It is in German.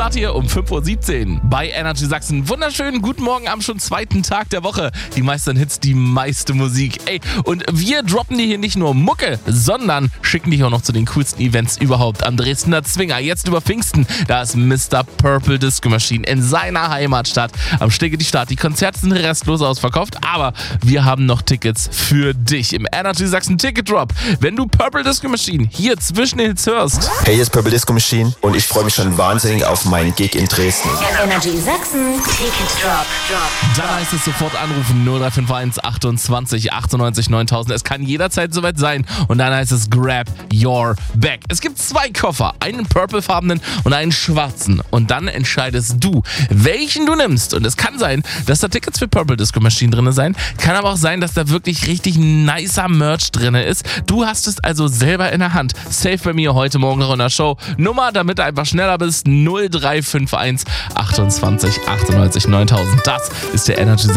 Start hier um 5:17 Uhr bei Energy Sachsen. Wunderschönen guten Morgen am schon zweiten Tag der Woche. Die meisten Hits, die meiste Musik. Ey, und wir droppen dir hier nicht nur Mucke, sondern schicken dich auch noch zu den coolsten Events überhaupt am Dresdner Zwinger. Jetzt über Pfingsten, da ist Mr. Purple Disco Machine in seiner Heimatstadt am Start. Die Konzerte sind restlos ausverkauft, aber wir haben noch Tickets für dich im Energy Sachsen Ticket Drop. Wenn du Purple Disco Machine hier zwischen den Hits hörst. Hey, hier ist Purple Disco Machine und ich freue mich schon wahnsinnig auf meinen Gig in Dresden. Energy Sachsen Ticket Drop. Dann heißt es sofort anrufen 0351 28 98 9000. Es kann jederzeit soweit sein und dann heißt es Grab Your Bag. Es gibt 2 Koffer, einen purplefarbenen und einen schwarzen und dann entscheidest du, welchen du nimmst. Und es kann sein, dass da Tickets für Purple Disco Machine drin sein, kann aber auch sein, dass da wirklich richtig nicer Merch drin ist. Du hast es also selber in der Hand. Safe bei mir heute Morgen noch in der Show. Nummer, damit du einfach schneller bist, 0351 28 98 9000. Das ist der Energy